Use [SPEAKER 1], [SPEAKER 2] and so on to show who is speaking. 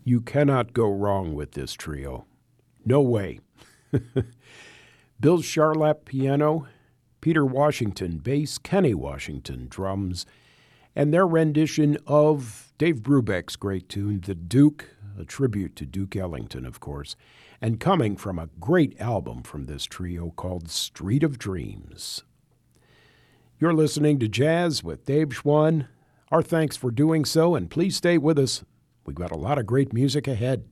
[SPEAKER 1] You cannot go wrong with this trio. No way. Bill Charlap piano, Peter Washington bass, Kenny Washington drums, and their rendition of Dave Brubeck's great tune, The Duke, a tribute to Duke Ellington, of course, and coming from a great album from this trio called Street of Dreams. You're listening to Jazz with Dave Schwann. Our thanks for doing so, and please stay with us. We've got a lot of great music ahead.